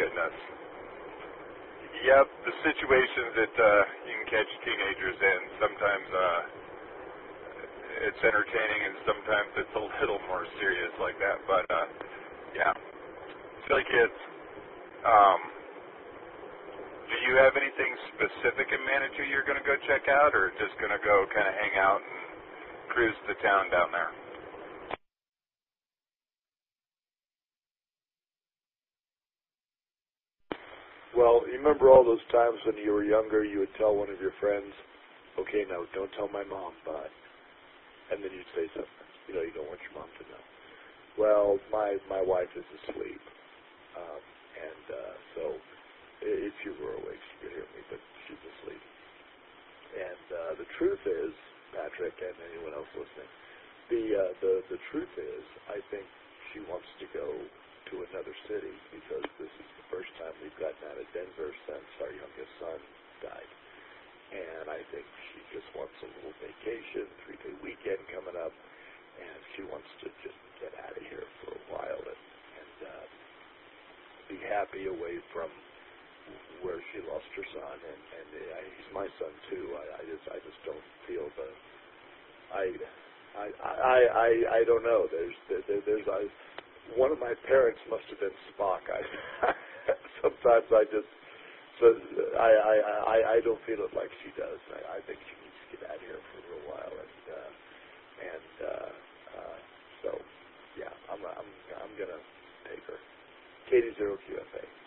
goodness. Yep, the situations that you can catch teenagers in, sometimes it's entertaining and sometimes it's a little more serious like that. But, yeah, silly kids. Do you have anything specific in Manitou you're going to go check out, or just going to go kind of hang out and cruise the town down there? Well, you remember all those times when you were younger, you would tell one of your friends, okay, no, don't tell my mom, but, and then you'd say something. You know, you don't want your mom to know. Well, my wife is asleep, so if you were awake, she could hear me, but she's asleep. And the truth is, Patrick, and anyone else listening, the truth is, I think she wants to go to another city because this is the first time we've gotten out of Denver since our youngest son died. And I think she just wants a little vacation, 3-day weekend coming up, and she wants to just get out of here for a while and be happy away from where she lost her son, and he's my son too. I just don't feel I don't know. There's one of my parents must have been Spock. Sometimes I don't feel it like she does. I think she needs to get out of here for a little while, so yeah, I'm gonna take her. Katie 0QFA.